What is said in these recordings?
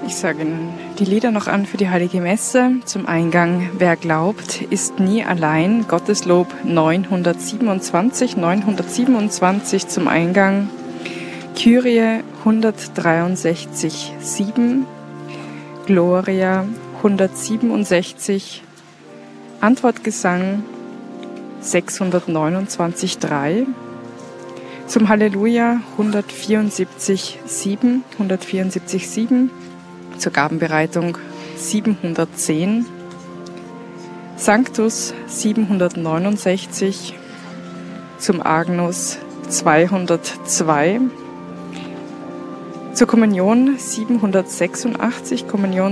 Ich sage Ihnen die Lieder noch an für die Heilige Messe. Zum Eingang: Wer glaubt, ist nie allein. Gotteslob 927 zum Eingang. Kyrie 163,7. Gloria 167. Antwortgesang 629,3. Zum Halleluja 174,7. Zur Gabenbereitung 710. Sanctus 769. Zum Agnus 202. Zur Kommunion 786.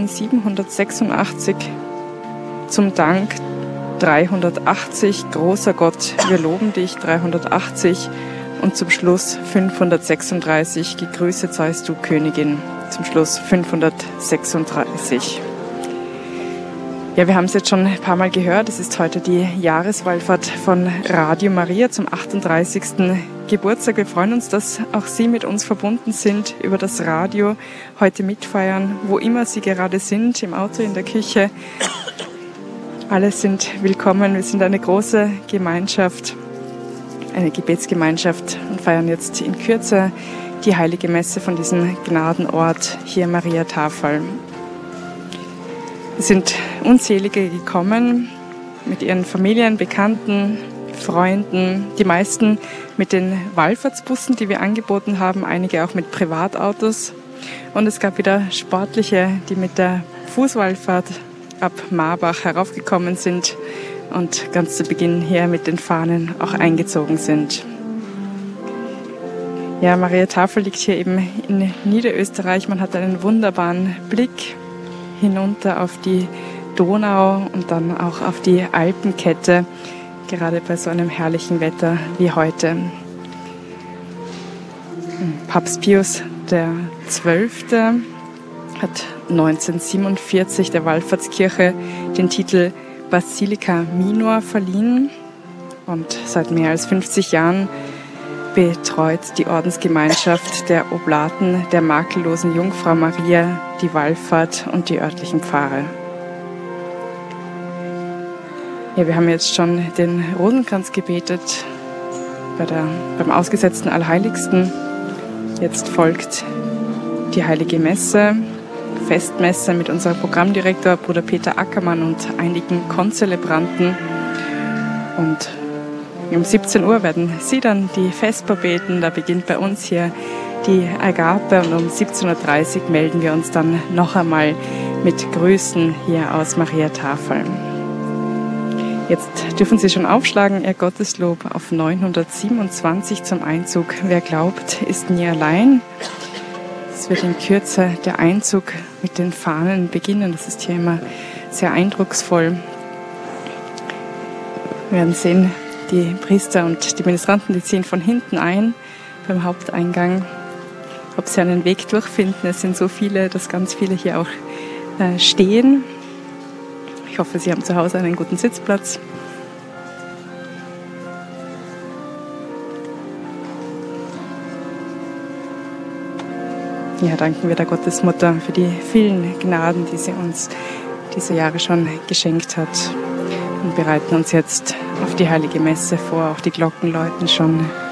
Zum Dank 380. Großer Gott, wir loben dich 380. Und zum Schluss 536. Gegrüßet seist du, Königin. Zum Schluss 536. Ja, wir haben es jetzt schon ein paar Mal gehört. Es ist heute die Jahreswallfahrt von Radio Maria zum 38. Geburtstag. Wir freuen uns, dass auch Sie mit uns verbunden sind über das Radio, heute mitfeiern, wo immer Sie gerade sind, im Auto, in der Küche. Alle sind willkommen. Wir sind eine große Gemeinschaft, eine Gebetsgemeinschaft und feiern jetzt in Kürze die Heilige Messe von diesem Gnadenort hier Maria Tafel. Es sind unzählige gekommen mit ihren Familien, Bekannten, Freunden, die meisten mit den Wallfahrtsbussen, die wir angeboten haben, einige auch mit Privatautos. Und es gab wieder Sportliche, die mit der Fußwallfahrt ab Marbach heraufgekommen sind und ganz zu Beginn hier mit den Fahnen auch eingezogen sind. Ja, Maria Tafel liegt hier eben in Niederösterreich. Man hat einen wunderbaren Blick hinunter auf die Donau und dann auch auf die Alpenkette, gerade bei so einem herrlichen Wetter wie heute. Papst Pius XII. Hat 1947 der Wallfahrtskirche den Titel Basilica Minor verliehen und seit mehr als 50 Jahren betreut die Ordensgemeinschaft der Oblaten der makellosen Jungfrau Maria die Wallfahrt und die örtlichen Pfarre. Ja, wir haben jetzt schon den Rosenkranz gebetet beim ausgesetzten Allerheiligsten. Jetzt folgt die Heilige Messe, Festmesse mit unserem Programmdirektor Bruder Peter Ackermann und einigen Konzelebranten. Und um 17 Uhr werden Sie dann die Vesper beten. Da beginnt bei uns hier die Agape und um 17.30 Uhr melden wir uns dann noch einmal mit Grüßen hier aus Maria Tafel. Jetzt dürfen Sie schon aufschlagen, Ihr Gotteslob auf 927 zum Einzug. Wer glaubt, ist nie allein. Es wird in Kürze der Einzug mit den Fahnen beginnen. Das ist hier immer sehr eindrucksvoll. Wir werden sehen, die Priester und die Ministranten, die ziehen von hinten ein beim Haupteingang. Ob sie einen Weg durchfinden, es sind so viele, dass ganz viele hier auch stehen. Ich hoffe, Sie haben zu Hause einen guten Sitzplatz. Ja, danken wir der Gottesmutter für die vielen Gnaden, die sie uns diese Jahre schon geschenkt hat. Und bereiten uns jetzt auf die Heilige Messe vor. Auch die Glocken läuten schon.